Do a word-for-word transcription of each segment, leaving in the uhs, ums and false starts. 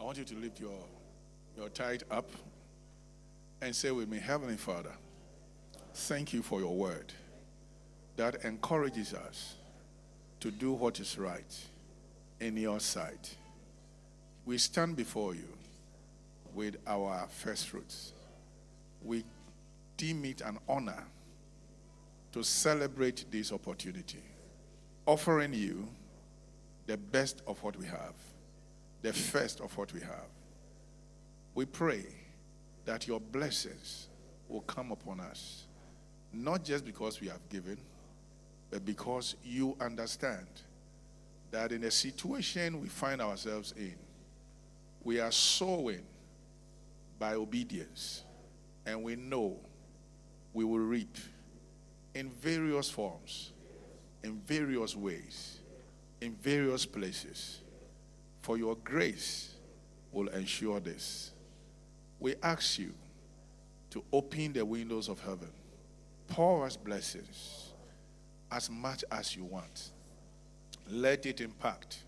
want you to lift your, your tithe up and say with me, Heavenly Father, thank you for your word that encourages us to do what is right in your sight. We stand before you with our first fruits. We deem it an honor to celebrate this opportunity, offering you the best of what we have, the first of what we have. We pray that your blessings will come upon us, not just because we have given, but because you understand that in a situation we find ourselves in, we are sowing by obedience, and we know we will reap in various forms, in various ways, in various places. For your grace will ensure this. We ask you to open the windows of heaven, pour us blessings as much as you want. Let it impact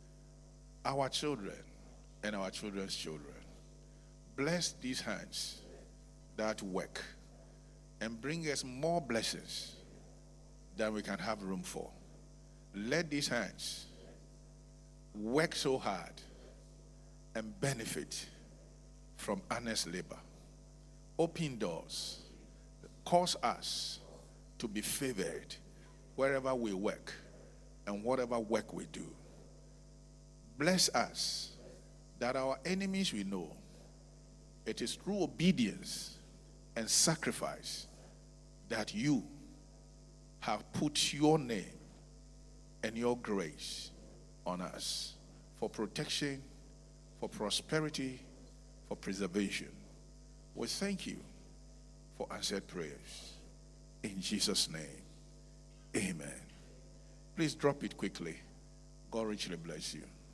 our children and our children's children. Bless these hands that work and bring us more blessings than we can have room for. Let these hands work so hard and benefit from honest labor. Open doors. Cause us to be favored wherever we work and whatever work we do. Bless us that our enemies will know it is through obedience and sacrifice that you have put your name and your grace on us for protection, for prosperity, for preservation. We thank you for answered prayers. In Jesus' name, amen. Please drop it quickly. God richly bless you.